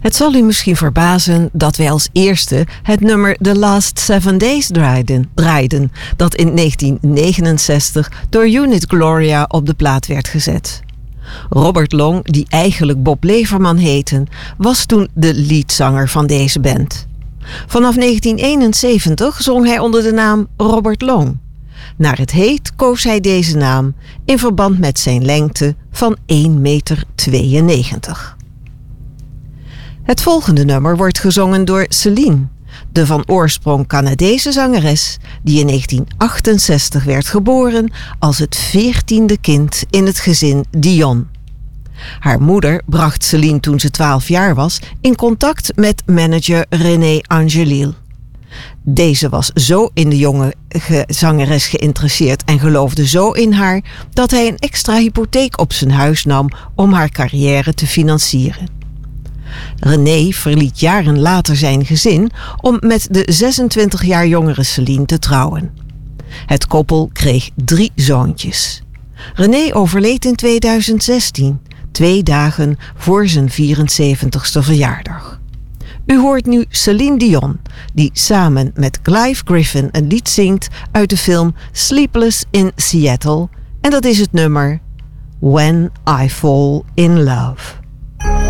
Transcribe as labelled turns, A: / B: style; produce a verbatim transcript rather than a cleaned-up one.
A: Het zal u misschien verbazen dat wij als eerste het nummer The Last Seven Days draaiden, draaiden dat in negentien negenenzestig door Unit Gloria op de plaat werd gezet. Robert Long, die eigenlijk Bob Leverman heette, was toen de leadzanger van deze band. Vanaf negentien eenenzeventig zong hij onder de naam Robert Long. Naar het heet koos hij deze naam in verband met zijn lengte van één meter tweeënnegentig. Het volgende nummer wordt gezongen door Celine, de van oorsprong Canadese zangeres die in negentien achtenzestig werd geboren als het veertiende kind in het gezin Dion. Haar moeder bracht Celine toen ze twaalf jaar was in contact met manager René Angelil. Deze was zo in de jonge ge- zangeres geïnteresseerd en geloofde zo in haar dat hij een extra hypotheek op zijn huis nam om haar carrière te financieren. René verliet jaren later zijn gezin om met de zesentwintig jaar jongere Celine te trouwen. Het koppel kreeg drie zoontjes. René overleed in tweeduizend zestien, twee dagen voor zijn vierenzeventigste verjaardag. U hoort nu Celine Dion, die samen met Clive Griffin een lied zingt uit de film Sleepless in Seattle, en dat is het nummer When I Fall in Love.